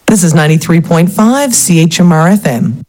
This is 93.5 CHMR FM.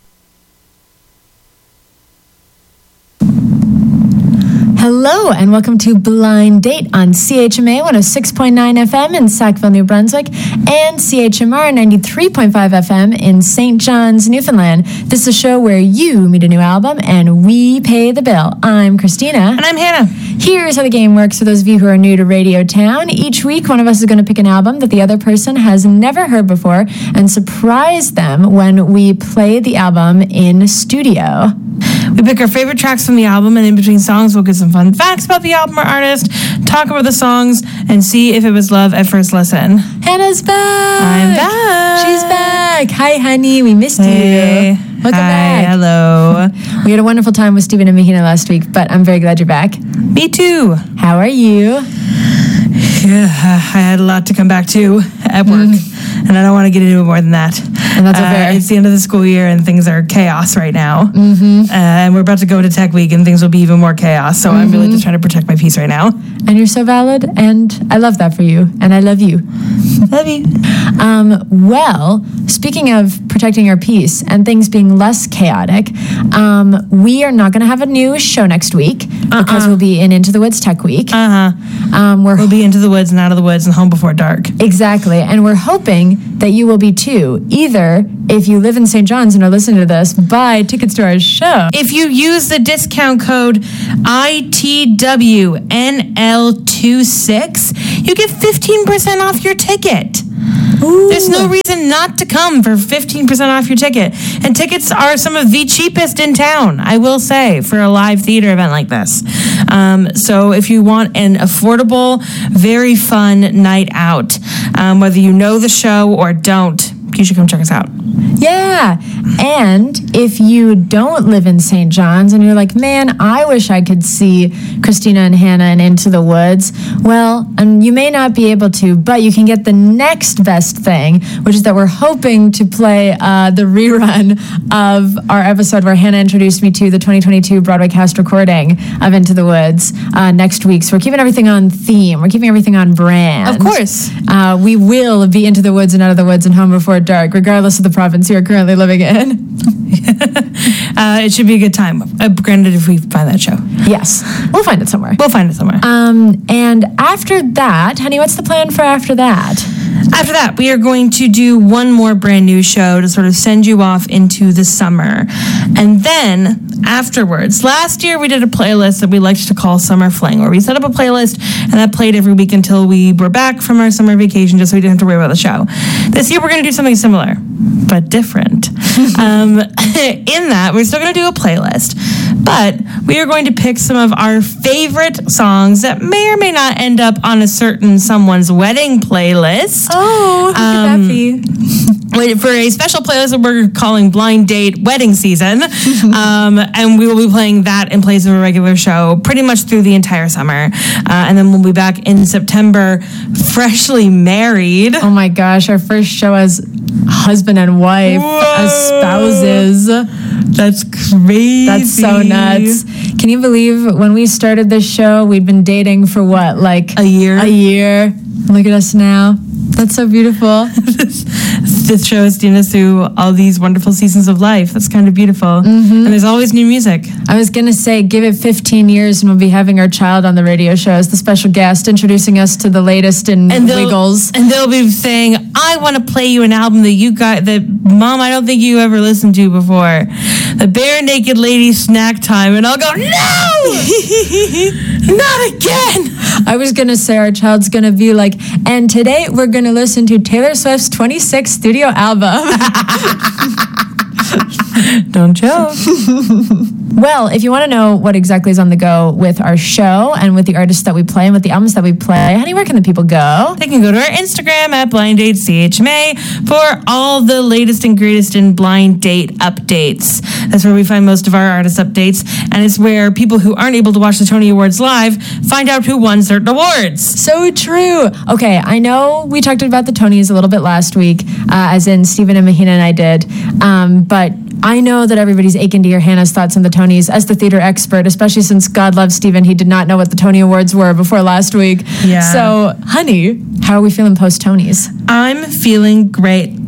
Hello and welcome to Blind Date on CHMA 106.9 FM in Sackville, New Brunswick, and CHMR 93.5 FM in St. John's, Newfoundland. This is a show where you meet a new album and we pay the bill. I'm Christina. And I'm Hannah. Here's how the game works for those of you who are new to Radio Town. Each week, one of us is going to pick an album that the other person has never heard before and surprise them when we play the album in studio. We pick our favorite tracks from the album, and in between songs, we'll get some fun facts about the album or artist, talk about the songs, and see if it was love at first listen. Hannah's back. I'm back. She's back. Hi, honey. We missed Hey. you. Welcome back. Hello. We had a wonderful time with Stephen and Mahina last week, but I'm very glad you're back. Me too. How are you? Yeah, I had a lot to come back to at work, and I don't want to get into it more than that. And that's okay. It's the end of the school year, and things are chaos right now. And we're about to go to Tech Week, and things will be even more chaos. So I'm really just trying to protect my peace right now. And you're so valid, and I love that for you, and I love you. Love you. Well, speaking of protecting our peace and things being less chaotic, we are not going to have a new show next week because we'll be in Into the Woods Tech Week. We'll be into the woods and out of the woods and home before dark. Exactly, and we're hoping that you will be too. Either, if you live in St. John's and are listening to this, buy tickets to our show. If you use the discount code ITWNL26, you get 15% off your ticket. Ooh. There's no reason not to come for 15% off your ticket. And tickets are some of the cheapest in town, I will say, for a live theater event like this. So if you want an affordable, very fun night out, whether you know the show or don't, you should come check us out. Yeah, and if you don't live in St. John's and you're like, man, I wish I could see Christina and Hannah and Into the Woods, well, and you may not be able to, but you can get the next best thing, which is that we're hoping to play the rerun of our episode where Hannah introduced me to the 2022 Broadway cast recording of Into the Woods next week. So we're keeping everything on theme. We're keeping everything on brand. Of course. We will be into the woods and out of the woods and home before dark, regardless of the province you are currently living in. It should be a good time. Granted, if we find that show. Yes. We'll find it somewhere. We'll find it somewhere. And after that, honey, what's the plan for after that? After that, we are going to do one more brand new show to sort of send you off into the summer. And then afterwards, last year we did a playlist that we liked to call Summer Fling, where we set up a playlist and that played every week until we were back from our summer vacation, just so we didn't have to worry about the show. This year we're going to do something similar, but different. In that, we're still going to do a playlist, but we are going to pick some of our favorite songs that may or may not end up on a certain someone's wedding playlist. Oh, how could that be? For a special playlist that we're calling Blind Date Wedding Season. And we will be playing that in place of a regular show pretty much through the entire summer. And then we'll be back in September, freshly married. Oh my gosh, our first show as husband and wife, as spouses. That's crazy. That's so nuts. Can you believe when we started this show, we'd been dating for what, like a year? A year. Look at us now. That's so beautiful. This show has seen us through all these wonderful seasons of life. That's kind of beautiful. And there's always new music. I was going to say, give it 15 years and we'll be having our child on the radio show as the special guest, introducing us to the latest in Wiggles. And they'll be saying, I want to play you an album that you got, that Mom, I don't think you ever listened to before. The Bare Naked Lady Snack Time. And I'll go, no! Not again! I was going to say our child's going to be like, and today we're going to listen to Taylor Swift's 26th studio album. Don't joke. Well, if you want to know what exactly is on the go with our show and with the artists that we play and with the albums that we play, honey, where can the people go? They can go to our Instagram at Blind Date CHMA for all the latest and greatest in blind date updates. That's where we find most of our artist updates, and it's where people who aren't able to watch the Tony Awards live find out who won certain awards. So true. Okay, I know we talked about the Tonys a little bit last week, as in Stephen and Mahina and I did, but I know that everybody's aching to hear Hannah's thoughts on the Tonys as the theater expert, especially since God loves Stephen, he did not know what the Tony Awards were before last week. Yeah. So, honey, how are we feeling post-Tonys? I'm feeling great.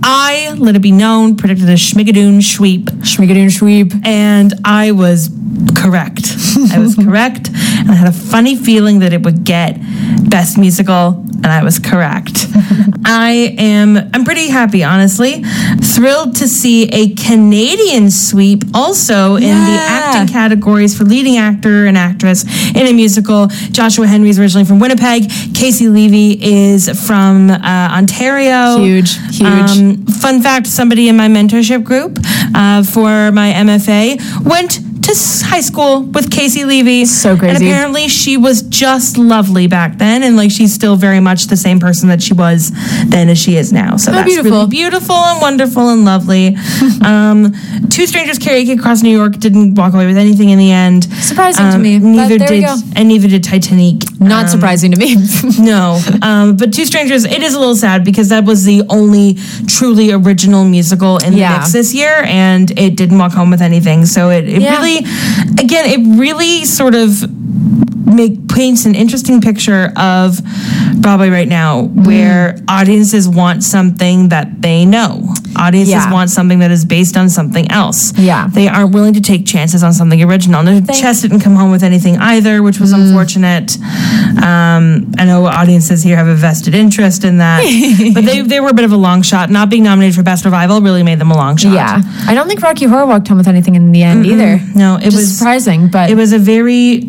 I, let it be known, predicted a Schmigadoon sweep. Schmigadoon sweep. And I was correct. I was correct. And I had a funny feeling that it would get Best Musical, and I was correct. I'm pretty happy, honestly. Thrilled to see a Canadian sweep also in the acting categories for leading actor and actress in a musical. Joshua Henry is originally from Winnipeg. Casey Levy is from Ontario. Huge. Fun fact, somebody in my mentorship group for my MFA went to high school with Casey Levy. So crazy. And apparently she was just lovely back then, and like she's still very much the same person that she was then as she is now. So that's beautiful. Really beautiful and wonderful and lovely. Two Strangers Karaoke Across New York didn't walk away with anything in the end. Surprising to me. Neither but there we go. and neither did Titanic. Not surprising to me. No. But Two Strangers, it is a little sad because that was the only truly original musical in the mix this year, and it didn't walk home with anything. So it really, again, it really sort of paints an interesting picture of Broadway right now, where audiences want something that they know. Audiences want something that is based on something else. Yeah. They aren't willing to take chances on something original. And Chess didn't come home with anything either, which was unfortunate. I know audiences here have a vested interest in that, but they were a bit of a long shot. Not being nominated for Best Revival really made them a long shot. Yeah. I don't think Rocky Horror walked home with anything in the end either. No, it was surprising, but it was a very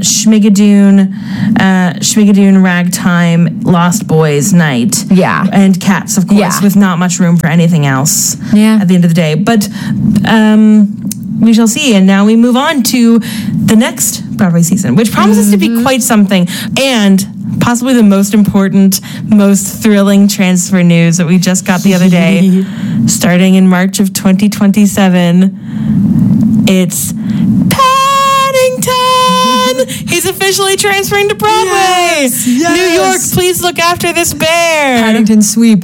Schmigadoon ragtime Lost Boys night. Yeah. And Cats, of course, with not much room for anything else at the end of the day. But we shall see. And now we move on to the next Broadway season, which promises to be quite something. And possibly the most important, most thrilling transfer news that we just got the other day. Starting in March of 2027, it's Paddington! He's officially transferring to Broadway! Yes! New York, please look after this bear! Paddington sweep.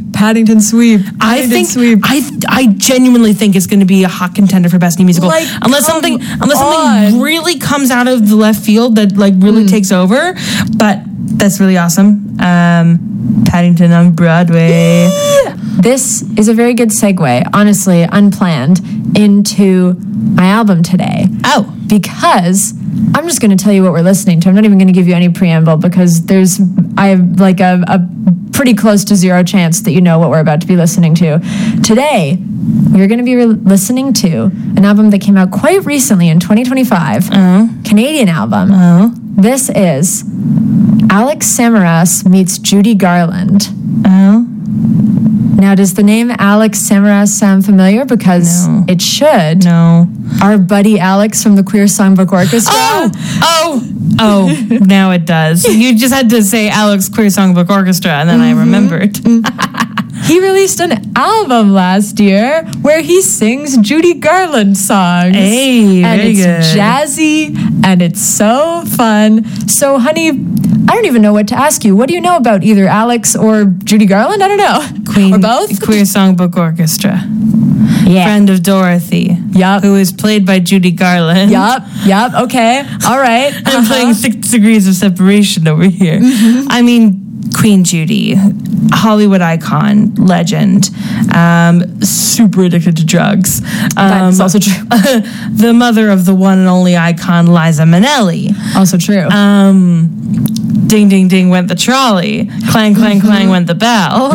I genuinely think it's going to be a hot contender for Best New Musical. Like, unless something really comes out of the left field that like really takes over. But that's really awesome. Paddington on Broadway. this is a very good segue, honestly, unplanned, into my album today. Oh. Because I'm just going to tell you what we're listening to. I'm not even going to give you any preamble because I have like a pretty close to zero chance that you know what we're about to be listening to. Today, we're going to be listening to an album that came out quite recently in 2025. Canadian album. This is Alex Samaras meets Judy Garland. Now, does the name Alex Samaras sound familiar? Because it should. No. Our buddy Alex from the Queer Songbook Orchestra. Oh, now it does. You just had to say Alex Queer Songbook Orchestra, and then I remembered. He released an album last year where he sings Judy Garland songs. Hey, and very it's good. jazzy, and it's so fun. So, honey, I don't even know what to ask you. What do you know about either Alex or Judy Garland? I don't know. Or both? Queer Songbook Orchestra. Yeah. Friend of Dorothy. Yup. Who is played by Judy Garland. Yup. Okay. All right. I'm playing 6 Degrees of Separation over here. I mean, Queen Judy, Hollywood icon, legend, super addicted to drugs. That's also true. The mother of the one and only icon, Liza Minnelli. Also true. Ding, ding, ding went the trolley. Clang, clang, clang went the bell.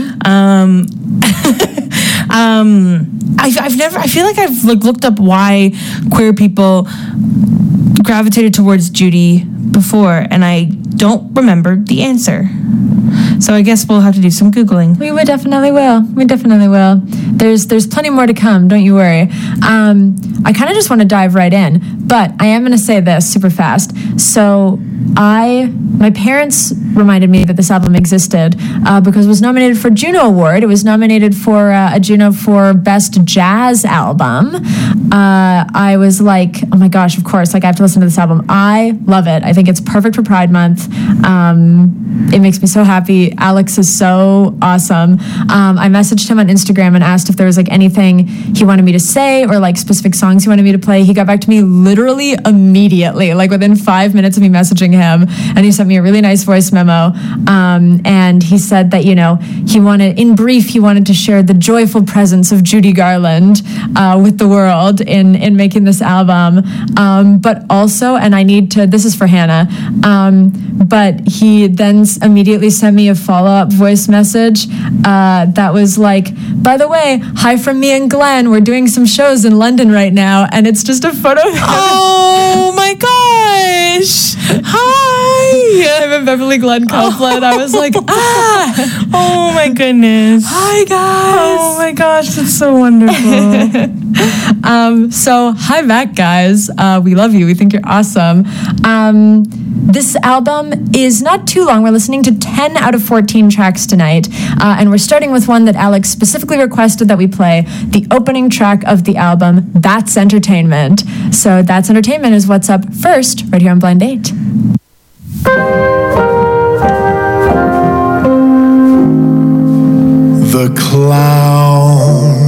I feel like I've looked up why queer people gravitated towards Judy before, and I don't remember the answer. So I guess we'll have to do some Googling. We definitely will. There's plenty more to come, don't you worry. I kind of just want to dive right in, but I am going to say this super fast. So my parents reminded me that this album existed because it was nominated for Juno Award. It was nominated for a Juno for Best Jazz Album. I was like, oh my gosh, of course, like I have to listen to this album. I love it. I think it's perfect for Pride Month. It makes me so happy. honestly, Alex is so awesome. I messaged him on Instagram and asked if there was like anything he wanted me to say or like specific songs he wanted me to play. He got back to me literally immediately, like within 5 minutes of me messaging him, and he sent me a really nice voice memo. And he said that, he wanted to share the joyful presence of Judy Garland with the world in making this album. But also, and this is for Hannah, but he then immediately sent me a follow-up voice message that was like, by the way, hi from me and Glenn. We're doing some shows in London right now, and it's just a photo of him. Oh my gosh! Hi! I'm in Beverly Glenn Copeland. I was like, oh my goodness. Hi guys. Oh my gosh, that's so wonderful. So hi back, guys. We love you. We think you're awesome. This album is not too long. We're listening to 10 out of 14 tracks tonight. And we're starting with one that Alex specifically requested that we play, the opening track of the album, That's Entertainment. So That's Entertainment is what's up first, right here on Blind Date. The clown